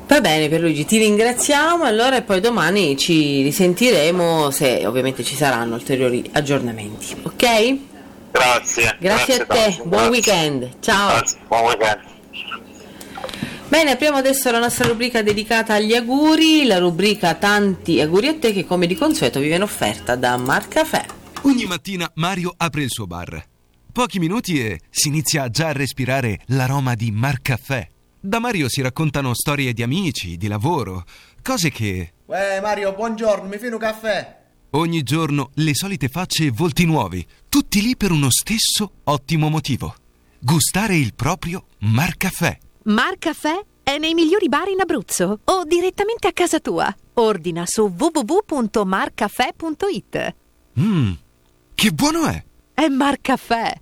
Va bene Pierluigi, ti ringraziamo allora e poi domani ci risentiremo se ovviamente ci saranno ulteriori aggiornamenti, ok? Grazie a te, buon weekend, ciao. Grazie, buon weekend. Bene, apriamo adesso la nostra rubrica dedicata agli auguri, la rubrica Tanti auguri a te, che come di consueto vi viene offerta da Marcaffè. Ogni mattina Mario apre il suo bar. Pochi minuti e si inizia già a respirare l'aroma di Marcaffè. Da Mario si raccontano storie di amici, di lavoro, cose che... Mario, buongiorno, mi fai un caffè? Ogni giorno le solite facce e volti nuovi, tutti lì per uno stesso ottimo motivo. Gustare il proprio Marcaffè. Marcaffè è nei migliori bar in Abruzzo o direttamente a casa tua. Ordina su www.marcaffè.it. Che buono è! È Marcaffè.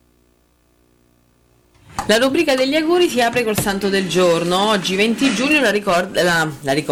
La rubrica degli auguri si apre col santo del giorno. Oggi 20 giugno la ricorda.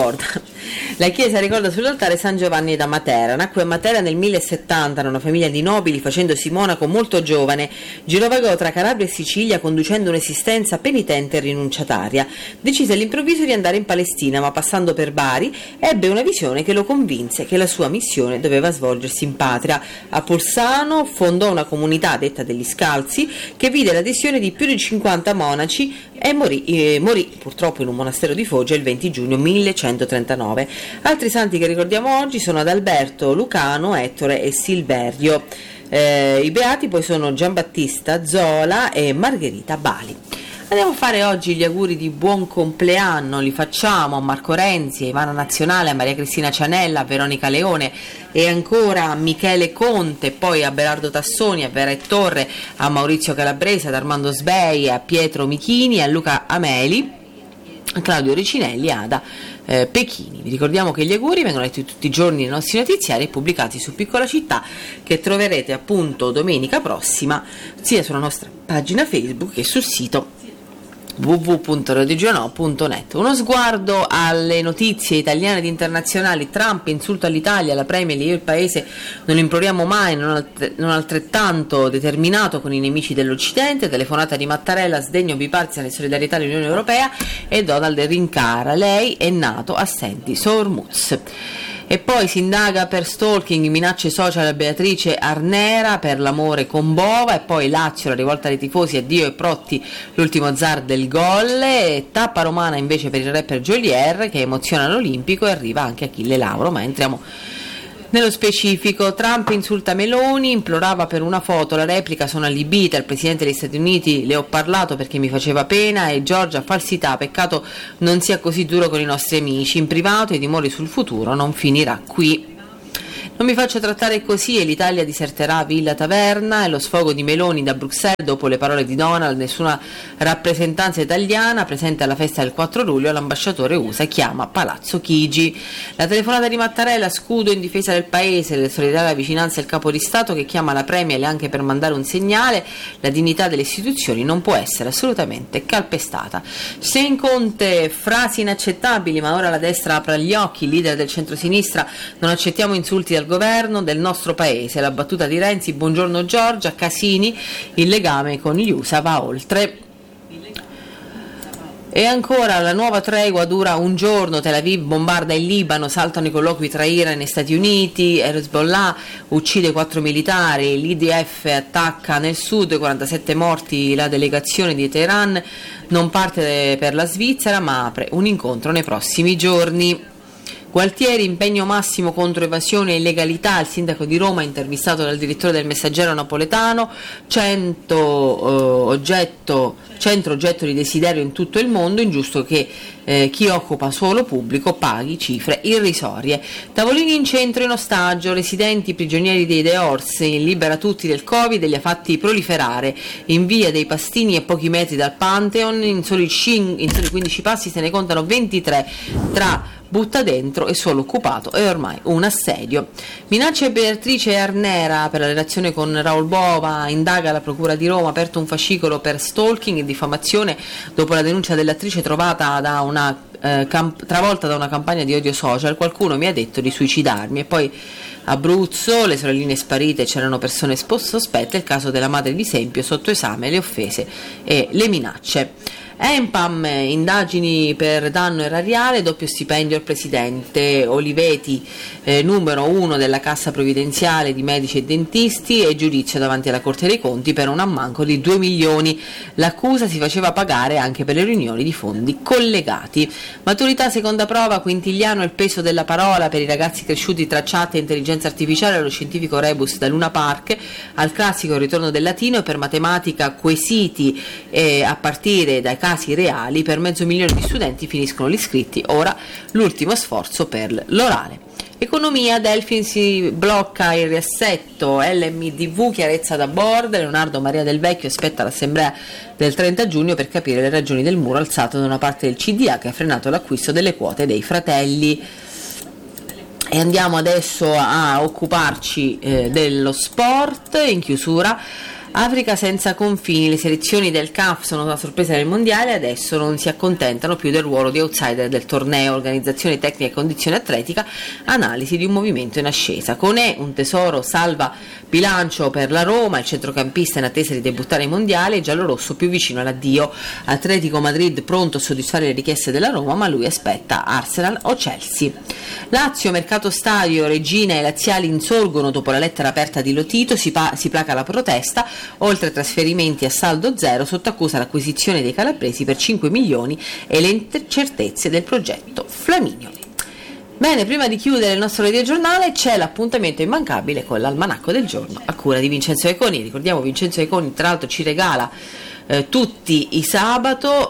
La chiesa ricorda sull'altare San Giovanni da Matera. Nacque a Matera nel 1070 in una famiglia di nobili, facendosi monaco molto giovane. Girovagò tra Calabria e Sicilia conducendo un'esistenza penitente e rinunciataria. Decise all'improvviso di andare in Palestina, ma passando per Bari ebbe una visione che lo convinse che la sua missione doveva svolgersi in patria. A Polsano fondò una comunità detta degli Scalzi che vide l'adesione di più di 50 monaci e morì purtroppo in un monastero di Foggia il 20 giugno 1139. Altri santi che ricordiamo oggi sono Adalberto, Lucano, Ettore e Silverio. I beati poi sono Giambattista, Zola e Margherita Bali. Andiamo a fare oggi gli auguri di buon compleanno, li facciamo a Marco Renzi, a Ivana Nazionale, a Maria Cristina Cianella, a Veronica Leone e ancora a Michele Conte, poi a Berardo Tassoni, a Vera e Torre, a Maurizio Calabrese, ad Armando Sbei, a Pietro Michini, a Luca Ameli, a Claudio Ricinelli e Ada Pechini. Vi ricordiamo che gli auguri vengono letti tutti i giorni nei nostri notiziari e pubblicati su Piccola Città, che troverete appunto domenica prossima sia sulla nostra pagina Facebook che sul sito www.radiogiornò.net. Uno sguardo alle notizie italiane ed internazionali. Trump, insulto all'Italia, la Premier, io il paese non imploriamo mai, non altrettanto determinato con i nemici dell'Occidente, telefonata di Mattarella, sdegno bipartisan e solidarietà all'Unione Europea, e Donald rincara, lei è nato assenti Sormuz. E poi si indaga per stalking, minacce social a Beatrice Arnera per l'amore con Bova, e poi Lazio, la rivolta dei tifosi, addio e Protti, l'ultimo zar del gol, e tappa romana invece per il rapper Jolier che emoziona l'Olimpico, e arriva anche Achille Lauro. Ma entriamo nello specifico. Trump insulta Meloni, implorava per una foto, la replica sono allibita, il presidente degli Stati Uniti, le ho parlato perché mi faceva pena, e Giorgia, falsità, peccato non sia così duro con i nostri amici, in privato i timori sul futuro non finirà qui. Non mi faccio trattare così, e l'Italia diserterà Villa Taverna, e lo sfogo di Meloni da Bruxelles dopo le parole di Donald, nessuna rappresentanza italiana presente alla festa del 4 luglio, l'ambasciatore USA chiama Palazzo Chigi. La telefonata di Mattarella, scudo in difesa del paese, le solidarietà e vicinanza del capo di Stato che chiama la Premier anche per mandare un segnale, la dignità delle istituzioni non può essere assolutamente calpestata. Se in Conte, frasi inaccettabili, ma ora la destra apra gli occhi, leader del centrosinistra, non accettiamo insulti dal governo del nostro paese, la battuta di Renzi, buongiorno Giorgia, Casini, il legame con gli USA va oltre. E ancora la nuova tregua dura un giorno, Tel Aviv bombarda il Libano, saltano i colloqui tra Iran e Stati Uniti, Hezbollah uccide 4 militari, l'IDF attacca nel sud, 47 morti, la delegazione di Teheran non parte per la Svizzera ma apre un incontro nei prossimi giorni. Gualtieri, impegno massimo contro evasione e illegalità, il sindaco di Roma intervistato dal direttore del Messaggero napoletano, centro oggetto di desiderio in tutto il mondo, ingiusto che chi occupa suolo pubblico paghi cifre irrisorie. Tavolini in centro in ostaggio, residenti prigionieri dei Deorsi, libera tutti del Covid e li ha fatti proliferare, in via dei Pastini a pochi metri dal Pantheon, in soli 15 passi se ne contano 23 tra butta dentro e suolo occupato e ormai un assedio. Minaccia Beatrice Arnera per la relazione con Raul Bova, indaga la procura di Roma, aperto un fascicolo per stalking e diffamazione dopo la denuncia dell'attrice trovata travolta da una campagna di odio social. Qualcuno mi ha detto di suicidarmi. E poi Abruzzo, le sorelline sparite, c'erano persone sospette, il caso della madre di Sempio, sotto esame le offese e le minacce. Empam, indagini per danno erariale, doppio stipendio al presidente. Oliveti, numero 1 della Cassa Previdenziale di medici e dentisti, e giudizio davanti alla Corte dei Conti per un ammanco di 2 milioni. L'accusa si faceva pagare anche per le riunioni di fondi collegati. Maturità seconda prova, Quintigliano, il peso della parola per i ragazzi cresciuti tra chat e intelligenza artificiale, allo scientifico rebus da Luna Park, al classico il ritorno del latino, e per matematica quesiti a partire dai casi reali. Per 500.000 di studenti finiscono gli iscritti, ora l'ultimo sforzo per l'orale. Economia, Delfin si blocca il riassetto, LMDV chiarezza da board, Leonardo Maria Del Vecchio aspetta l'assemblea del 30 giugno per capire le ragioni del muro alzato da una parte del CDA che ha frenato l'acquisto delle quote dei Fratelli. E andiamo adesso a occuparci dello sport. In chiusura, Africa senza confini, le selezioni del CAF sono una sorpresa del mondiale, adesso non si accontentano più del ruolo di outsider del torneo. Organizzazione tecnica e condizione atletica, analisi di un movimento in ascesa. Conè, un tesoro salva bilancio per la Roma, il centrocampista in attesa di debuttare ai mondiali, giallorosso più vicino all'addio. Atletico Madrid pronto a soddisfare le richieste della Roma, ma lui aspetta Arsenal o Chelsea. Lazio, mercato stadio, Regina e laziali insorgono dopo la lettera aperta di Lotito, si placa la protesta. Oltre trasferimenti a saldo zero, sotto accusa l'acquisizione dei calabresi per 5 milioni e le incertezze del progetto Flaminio. Bene, prima di chiudere il nostro radiogiornale c'è l'appuntamento immancabile con l'almanacco del giorno a cura di Vincenzo Econi. Ricordiamo, Vincenzo Econi tra l'altro ci regala tutti i sabato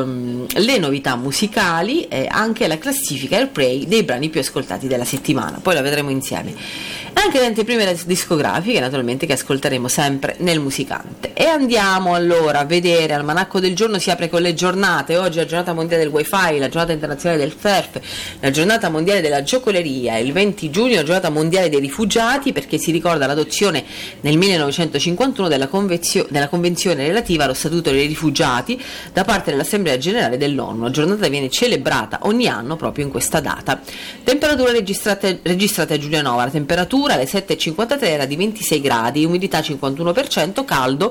le novità musicali e anche la classifica Airplay dei brani più ascoltati della settimana, poi la vedremo insieme, anche le anteprime discografiche naturalmente che ascolteremo sempre nel Musicante. E andiamo allora a vedere, Almanacco del giorno si apre con le giornate. Oggi è la giornata mondiale del wifi, la giornata internazionale del surf, la giornata mondiale della giocoleria, il 20 giugno la giornata mondiale dei rifugiati, perché si ricorda l'adozione nel 1951 della convenzione relativa allo Statuto dei rifugiati da parte dell'Assemblea Generale dell'ONU. La giornata viene celebrata ogni anno proprio in questa data. Temperature registrate a Giulianova, la temperatura alle 7.53 era di 26 gradi, umidità 51%, caldo,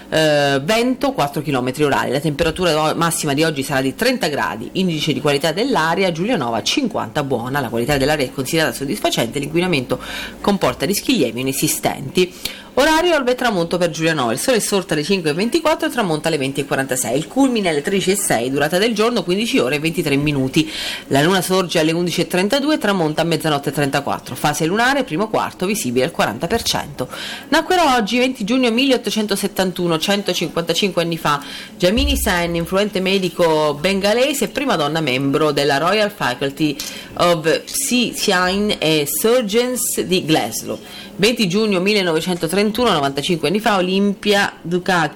vento 4 km orari. La temperatura massima di oggi sarà di 30 gradi, indice di qualità dell'aria Giulianova 50, buona. La qualità dell'aria è considerata soddisfacente, l'inquinamento comporta rischi lievi inesistenti. Orario alba e tramonto per Giulianova, il sole è sorto alle 5.24, tramonta alle 20.46, il culmine alle 13.06, durata del giorno 15 ore e 23 minuti. La luna sorge alle 11.32, tramonta a mezzanotte e 34, fase lunare primo quarto visibile al 40%. Nacquero oggi 20 giugno 1871, 155 anni fa, Jamini Sen, influente medico bengalese e prima donna membro della Royal Faculty of Physicians and Surgeons di Glasgow. 20 giugno 1931, 95 anni fa, Olimpia Dukakis,